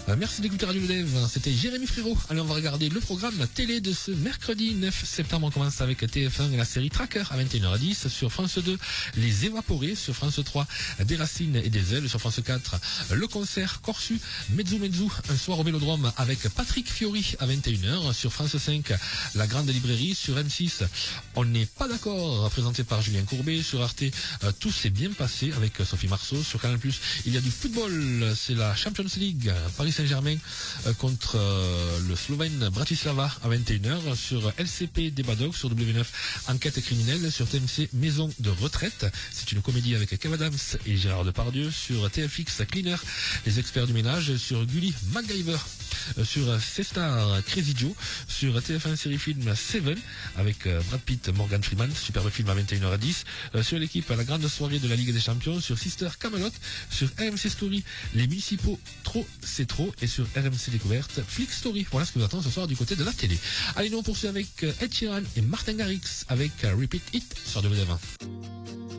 Merci d'écouter Radio Dev, c'était Jérémy Frérot. Allez, on va regarder le programme télé de ce mercredi 9 septembre. On commence avec TF1 et la série Tracker à 21h10. Sur France 2, Les Évaporés. Sur France 3, Des Racines et des Ailes. Sur France 4, le concert Corsu, Mezzo Mezzo, un soir au Vélodrome avec Patrick Fiori à 21h. Sur France 5, La Grande Librairie. Sur M6, On n'est pas d'accord, présenté par Julien Courbet. Sur Arte, Tout s'est bien passé avec Sophie Marceau. Sur Canal+, il y a du football. C'est la Champions League. Paris Saint-Germain contre le Slovène Bratislava à 21h. Sur LCP Débat Dog. Sur W9 Enquête criminelle. Sur TMC Maison de retraite. C'est une comédie avec Kev Adams et Gérard Depardieu. Sur TFX Cleaner, Les experts du ménage. Sur Gulli MacGyver. Sur C-Star Crazy Joe. Sur TF1 série film Seven avec Brad Pitt, Morgan Freeman, superbe film à 21h10. Sur l'équipe, la grande soirée de la Ligue des Champions. Sur Sister Camelot. Sur RMC Story, Les Municipaux, Trop c'est trop. Et sur RMC Découverte, Flick Story. Voilà ce que vous attend ce soir du côté de la télé. Allez, nous on poursuit avec Ed Sheeran et Martin Garrix avec Repeat It sur W20.